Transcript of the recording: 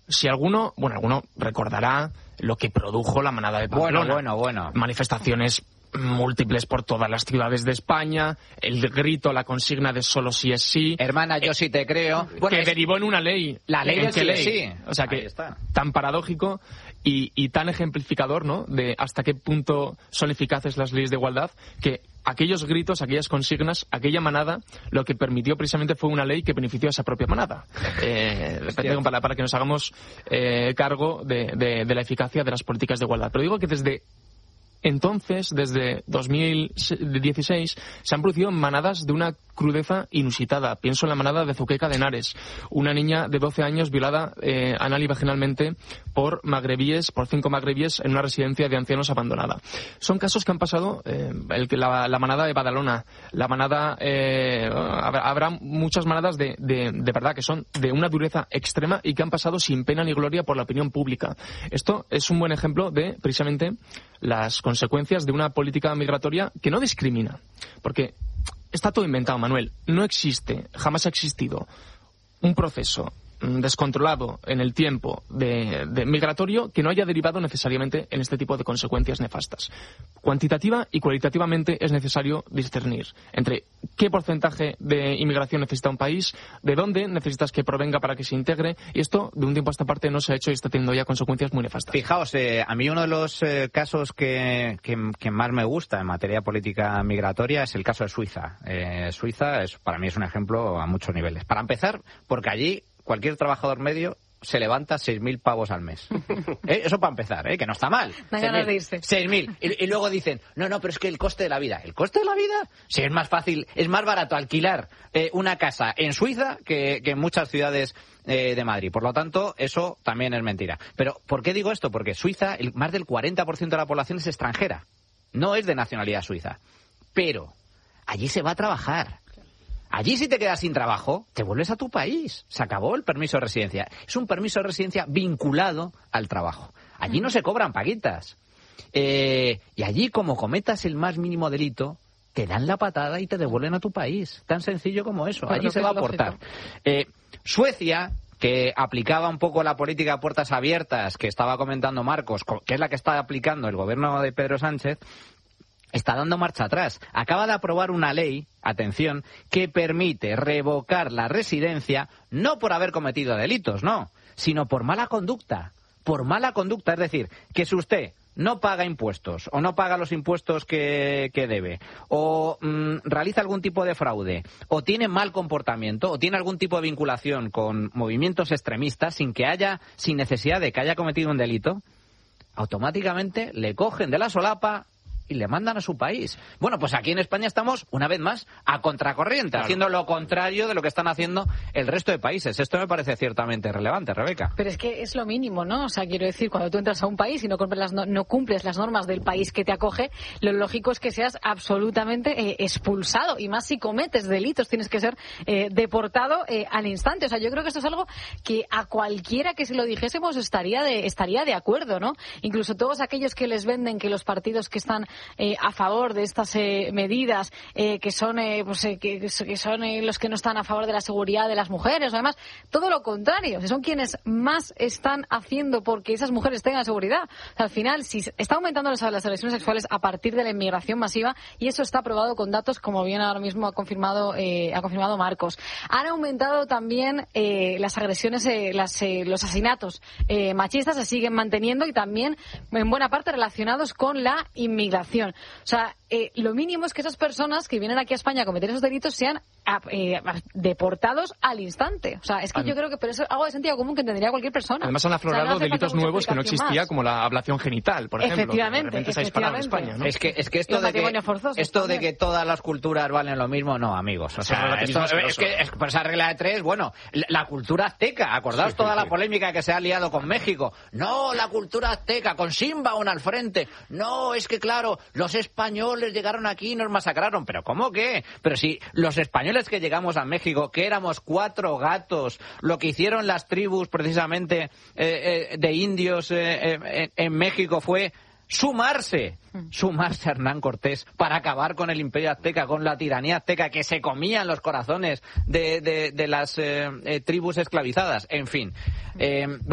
Si alguno recordará lo que produjo la manada de Pamplona. Bueno. Manifestaciones múltiples por todas las ciudades de España, el grito, la consigna de solo sí es sí. Hermana, yo sí te creo. Bueno, que derivó en una ley. La ley del sí es sí. O sea que tan paradójico y tan ejemplificador, ¿no?, de hasta qué punto son eficaces las leyes de igualdad, que aquellos gritos, aquellas consignas, aquella manada, lo que permitió precisamente fue una ley que benefició a esa propia manada. Para que nos hagamos cargo de la eficacia de las políticas de igualdad. Pero digo que desde 2016, se han producido manadas de una crudeza inusitada. Pienso en la manada de Zuqueca de Henares, una niña de 12 años violada anal y vaginalmente por 5 magrebíes en una residencia de ancianos abandonada. Son casos que han pasado, la manada de Badalona, la manada, habrá muchas manadas de verdad que son de una dureza extrema y que han pasado sin pena ni gloria por la opinión pública. Esto es un buen ejemplo de, precisamente, las consecuencias de una política migratoria que no discrimina. Porque está todo inventado, Manuel. No existe, jamás ha existido un proceso descontrolado en el tiempo de migratorio que no haya derivado necesariamente en este tipo de consecuencias nefastas. Cuantitativa y cualitativamente es necesario discernir entre qué porcentaje de inmigración necesita un país, de dónde necesitas que provenga para que se integre, y esto de un tiempo a esta parte no se ha hecho y está teniendo ya consecuencias muy nefastas. Fijaos, a mí uno de los casos que más me gusta en materia política migratoria es el caso de Suiza. Suiza para mí es un ejemplo a muchos niveles. Para empezar, porque allí cualquier trabajador medio se levanta 6.000 pavos al mes. Eso para empezar, que no está mal. 6.000. Y luego dicen, no, pero es que el coste de la vida. ¿El coste de la vida? Sí, es más fácil, es más barato alquilar una casa en Suiza que en muchas ciudades de Madrid. Por lo tanto, eso también es mentira. Pero, ¿por qué digo esto? Porque Suiza, más del 40% de la población es extranjera. No es de nacionalidad suiza. Pero allí se va a trabajar. Allí, si te quedas sin trabajo, te vuelves a tu país. Se acabó el permiso de residencia. Es un permiso de residencia vinculado al trabajo. Allí no se cobran paguitas. Y allí, como cometas el más mínimo delito, te dan la patada y te devuelven a tu país. Tan sencillo como eso. Allí se va a aportar. Suecia, que aplicaba un poco la política de puertas abiertas que estaba comentando Marcos, que es la que está aplicando el gobierno de Pedro Sánchez, está dando marcha atrás. Acaba de aprobar una ley, atención, que permite revocar la residencia no por haber cometido delitos, no, sino por mala conducta. Por mala conducta, es decir, que si usted no paga impuestos o no paga los impuestos que debe o realiza algún tipo de fraude o tiene mal comportamiento o tiene algún tipo de vinculación con movimientos extremistas sin necesidad de que haya cometido un delito, automáticamente le cogen de la solapa y le mandan a su país. Bueno, pues aquí en España estamos, una vez más, a contracorriente, claro, haciendo lo contrario de lo que están haciendo el resto de países. Esto me parece ciertamente relevante, Rebeca. Pero es que es lo mínimo, ¿no? O sea, quiero decir, cuando tú entras a un país y no cumples las normas del país que te acoge, lo lógico es que seas absolutamente expulsado. Y más si cometes delitos, tienes que ser deportado al instante. O sea, yo creo que esto es algo que a cualquiera que se lo dijésemos estaría de acuerdo, ¿no? Incluso todos aquellos que les venden que los partidos que están a favor de estas medidas, que son los que no están a favor de la seguridad de las mujeres, además, todo lo contrario, son quienes más están haciendo porque esas mujeres tengan seguridad. O sea, al final, si está aumentando las agresiones sexuales a partir de la inmigración masiva, y eso está probado con datos, como bien ahora mismo ha confirmado Marcos. Han aumentado también las agresiones, los asesinatos machistas se siguen manteniendo y también en buena parte relacionados con la inmigración. O sea, lo mínimo es que esas personas que vienen aquí a España a cometer esos delitos sean deportados al instante. O sea, es que yo creo que pero eso es algo de sentido común que entendería cualquier persona. Además han aflorado delitos nuevos que no existía, más, como la ablación genital, por ejemplo. Efectivamente. Se ha disparado en España, ¿no? Es que esto de que todas las culturas valen lo mismo, no, amigos. O sea, es que por esa regla de tres, bueno, la cultura azteca, acordaos toda la polémica que se ha liado con México. No, la cultura azteca, con Sheinbaum al frente. No, es que claro, los españoles llegaron aquí y nos masacraron. ¿Pero cómo qué? Pero si los españoles que llegamos a México, que éramos 4 gatos, lo que hicieron las tribus precisamente de indios en México fue sumarse a Hernán Cortés para acabar con el imperio azteca, con la tiranía azteca que se comían los corazones de las tribus esclavizadas. En fin,